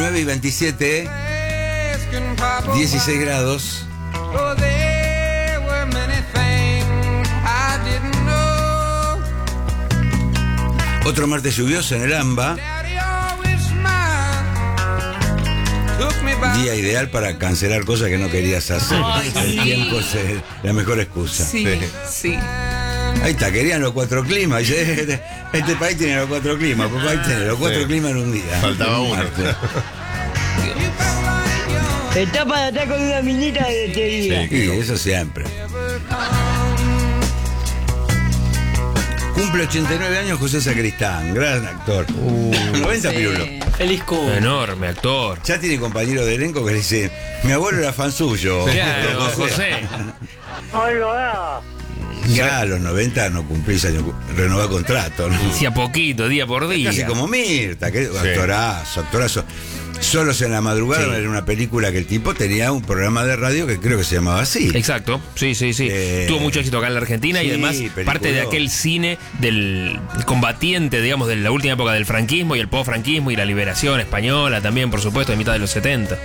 9:27, 16 grados. Otro martes lluvioso en el AMBA. Día ideal para cancelar cosas que no querías hacer. El tiempo es la mejor excusa. Sí. Ahí está, querían los 4 climas. Este país tiene los 4 climas. Papá, ahí tiene los 4 climas en un día. Faltaba uno. Está para estar con una minita de teoría. Sí, eso siempre. Cumple 89 años José Sacristán, gran actor. 90 pirulo. Feliz cumple. Enorme actor. Ya tiene compañero de elenco que le dice: mi abuelo era fan suyo. Claro, José. Ya a los 90 no cumplís años, renová contrato, ¿no? Hacía poquito, día por día. Casi como Mirta, que actorazo. Solos en la madrugada, era una película que el tipo tenía un programa de radio que creo que se llamaba así. Exacto, sí. Tuvo mucho éxito acá en la Argentina y además parte de aquel cine del combatiente, digamos, de la última época del franquismo y el post-franquismo y la liberación española también, por supuesto, de mitad de los 70.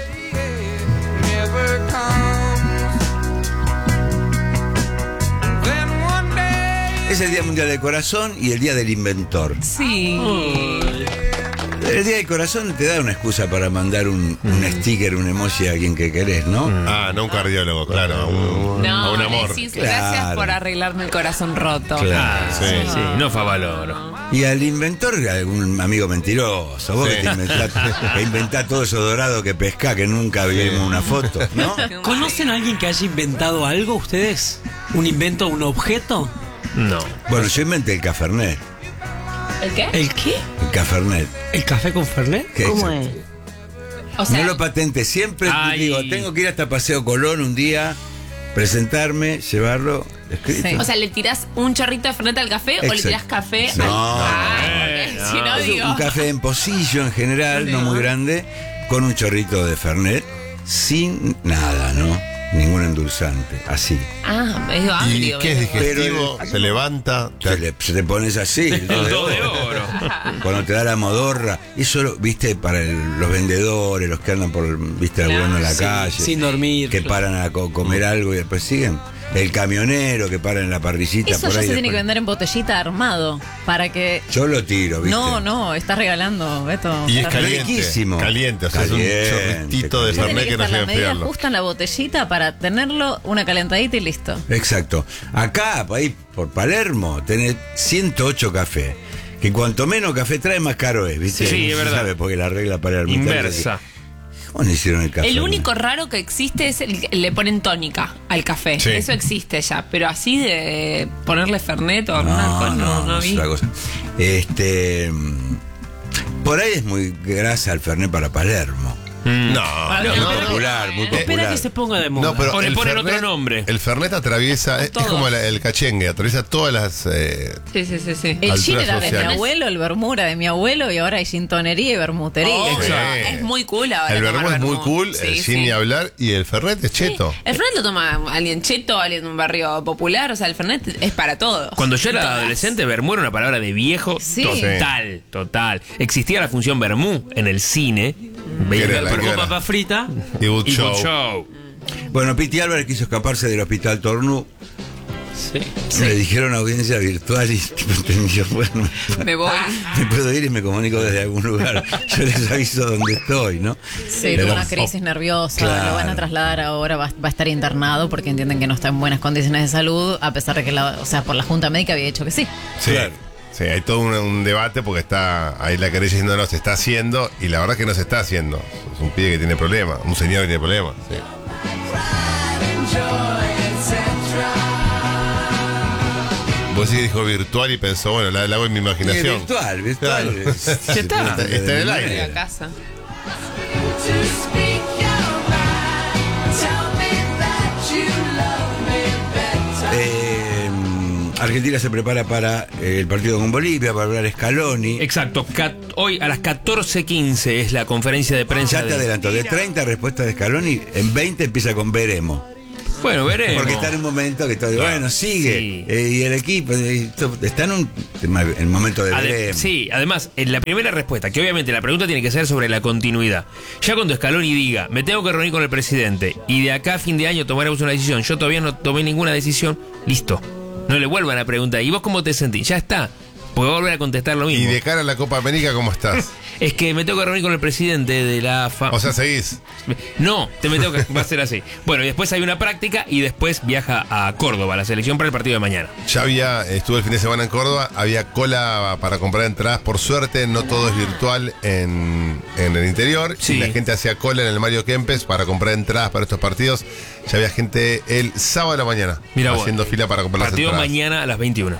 Es el Día Mundial del Corazón y el Día del Inventor. Sí. El Día del Corazón te da una excusa para mandar un sticker, un emoji a alguien que querés, ¿no? No un cardiólogo, claro, a un amor. Decís, gracias Claro. por arreglarme el corazón roto. Claro. Sí, no favaloro. Y al inventor, algún amigo mentiroso, vos Sí. que inventás todo eso dorado que pescá, que nunca vimos una foto, ¿no? ¿Conocen a alguien que haya inventado algo ustedes? ¿Un invento, un objeto? No. Bueno, yo inventé el Cafernet. ¿El qué? ¿El qué? El Cafernet. ¿El café con Fernet? ¿Qué ¿Cómo es? es? O sea, No lo patente, siempre Ay. digo, tengo que ir hasta Paseo Colón un día, presentarme, llevarlo escrito. sí. O sea, ¿le tirás un chorrito de Fernet al café o le Exacto. tirás café No. al... Si no, Es digo... un café en pocillo en general, no muy grande, con un chorrito de Fernet, sin nada, ¿no? Ningún endulzante, así. medio ¿Y agrio. qué es medio. digestivo? Se levanta. Se te pones así, el El dedo do de oro. Cuando te da la modorra, eso, viste, para los vendedores, los que andan por, viste, laburando en la calle, Sin dormir. que paran a comer algo y después siguen. El camionero que para en la parrillita Eso por ya ahí. se tiene que después- vender en botellita armado para que... Yo lo tiro, viste. No, estás regalando, Beto. Y es Estás- caliente. riquísimo. Caliente, o sea, Caliente, es un chorritito de caliente. Tiene Fernet que que no estar llega la a medida enfriarlo. justa en la botellita para tenerlo una calentadita y listo. Exacto. Acá, ahí por Palermo, tenés 108 cafés. Que cuanto menos café trae, más caro es, ¿viste? Sí, es No se verdad. sabe porque la regla palermitana es Inversa. así. ¿Cómo no hicieron el café? El único raro que existe es el que le ponen tónica al café. Sí. Eso existe ya. Pero así de ponerle Fernet o algún alcohol, no es vi. otra cosa. Por ahí es muy grasa el Fernet para Palermo. No, Muy popular, muy popular. Espera que se ponga de moda. No, pero O le el ponen Fernet- otro nombre. El Fernet atraviesa, es Todos. como el cachengue, atraviesa todas las. Sí. El Altura chile era de mi social. abuelo, el vermú era de mi abuelo y ahora hay gintonería y vermutería. Oh, Exacto. es muy cool ahora. El tomar vermú es muy vermú. cool, Sí, el sí. gin ni hablar, y el Fernet es cheto. Sí. El Fernet lo toma alguien cheto, alguien de un barrio popular. O sea, el Fernet es para todos. Cuando yo era Todas. adolescente, vermú era una palabra de viejo Sí. total. Existía la función vermú en el cine. Veía era la vermú. que Con papa frita. Y Good Y Show. Good Show. Bueno, Piti Álvarez quiso escaparse del hospital Tornú. Le dijeron audiencia virtual y tipo, entendió, bueno, Me voy. me puedo ir y me comunico desde algún lugar. Yo les aviso dónde estoy, ¿no? Sí, Pero- tuvo una crisis nerviosa, Claro. lo van a trasladar ahora, va a estar internado porque entienden que no está en buenas condiciones de salud, a pesar de que por la Junta Médica había dicho que sí. Sí. Claro. Sí, hay todo un debate porque está ahí la querella diciendo no se está haciendo y la verdad es que no se está haciendo. Es un pibe que tiene problemas, un señor que tiene problemas. Sí. Vos sí dijo virtual y pensó, bueno, la hago en mi Y imaginación. virtual. Claro. Ya está. Está en el Voy aire. a casa. Argentina se prepara para el partido con Bolivia, para hablar Scaloni. Exacto. Hoy a las 14:15 es la conferencia de prensa. Ya te adelanto, de 30 respuestas de Scaloni, en 20 empieza con veremos. Bueno, veremos. Porque está en un momento que todo, bueno, sigue. Sí. Y el equipo está en un momento de veremos. Sí, además, en la primera respuesta, que obviamente la pregunta tiene que ser sobre la continuidad. Ya cuando Scaloni diga, me tengo que reunir con el presidente y de acá a fin de año tomaremos una decisión, yo todavía no tomé ninguna decisión, listo. No le vuelvan a preguntar, ¿y vos cómo te sentís? Ya está. Porque va a volver a contestar lo mismo. Y de cara a la Copa América, ¿cómo estás? Es que me tengo que reunir con el presidente de la AFA. O sea, seguís. No, va a ser así. Bueno, y después hay una práctica y después viaja a Córdoba, la selección para el partido de mañana. Estuve el fin de semana en Córdoba, había cola para comprar entradas, por suerte, no todo es virtual en el interior. Sí. Y la gente hacía cola en el Mario Kempes para comprar entradas para estos partidos. Ya había gente el sábado de la mañana haciendo fila para comprar las partido entradas. mañana a las 21.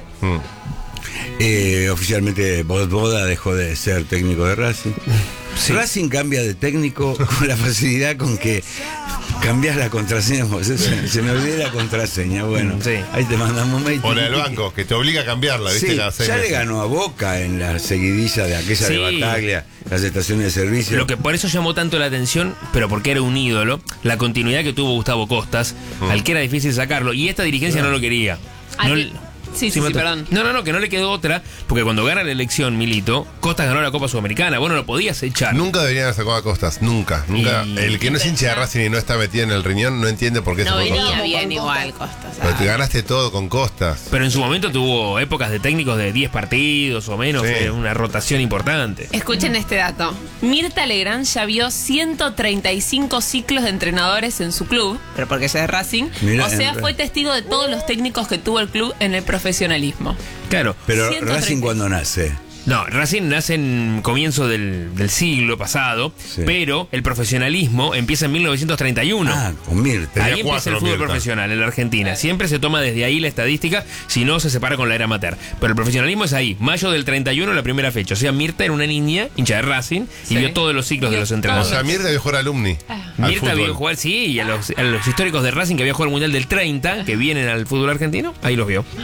Oficialmente Boda dejó de ser técnico de Racing. Sí. Racing cambia de técnico con la facilidad con que cambias la contraseña. Se me olvidó la contraseña. Bueno, Sí. ahí te mandamos un mail. O la del banco, que te obliga a cambiarla, ¿viste? Sí, Cada 6 ya le meses. ganó a Boca en la seguidilla de aquella Sí. de Bataglia, las estaciones de servicio. Lo que por eso llamó tanto la atención, pero porque era un ídolo, la continuidad que tuvo Gustavo Costas, al que era difícil sacarlo, y esta dirigencia no lo quería. No, Sí, Mato. perdón. No, que no le quedó otra, porque cuando gana la elección Milito, Costas ganó la Copa Sudamericana, vos no lo podías echar. Nunca deberían haber sacado a Costas, nunca. Y- El que no es hincha de Racing y no está metido en el riñón no entiende por qué No sacó a venía Costas. bien igual, Costas. Pero te ganaste todo con Costas. Pero en su momento tuvo épocas de técnicos de 10 partidos o menos, Sí. una rotación importante. Escuchen este dato. Mirta Legrand ya vio 135 ciclos de entrenadores en su club, pero porque ella es Racing. Mirá, o sea, fue testigo de todos los técnicos que tuvo el club en el profesionalismo. Claro. Pero 130. Racing cuando nace. No, Racing nace en comienzo del siglo pasado, Sí. pero el profesionalismo empieza en 1931. Ah, con Mirta. Ahí Tenía empieza el 4 fútbol Mirta. profesional en la Argentina. Siempre se toma desde ahí la estadística, si no se separa con la era amateur. Pero el profesionalismo es ahí, mayo del 31, la primera fecha. O sea, Mirta era una niña, hincha de Racing, Sí. y vio todos los ciclos de los O entrenadores. sea, Mirta vio jugar alumni. al Mirta fútbol. vio jugar, sí, y a los históricos de Racing que había jugado el Mundial del 30, que vienen al fútbol argentino, ahí los vio.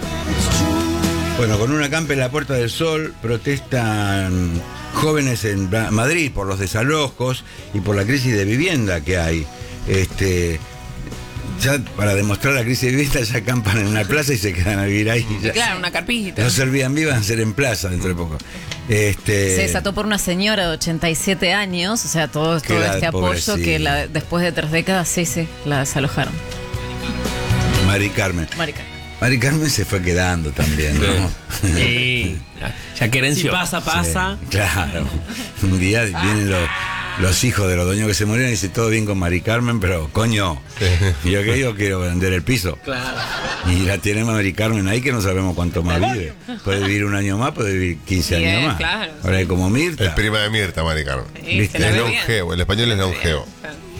Bueno, con una campa en la Puerta del Sol protestan jóvenes en Madrid por los desalojos y por la crisis de vivienda que hay. Ya para demostrar la crisis de vivienda ya acampan en una plaza y se quedan a vivir ahí. Ya. Claro, una carpita. Los Airbnb van a ser en plaza dentro de poco. Se desató por una señora de 87 años, o sea, todo Que la este apoyo pobrecita. que después de 3 décadas, sí, la desalojaron. Mari Carmen. Mari Carmen se fue quedando también, ¿no? Sí, ya Si querenció. pasa. Sí, claro. Un día vienen los hijos de los dueños que se murieron y dicen todo bien con Mari Carmen, pero coño, y yo quiero vender el piso. Claro. Y la tiene Mari Carmen ahí que no sabemos cuánto más vive. Puede vivir un año más, puede vivir 15 Bien, años más. claro. Ahora es como Mirta. El prima de Mirta, Mari Carmen. Sí, ¿Viste? se la Es ve bien. longevo, el español es longevo. Claro.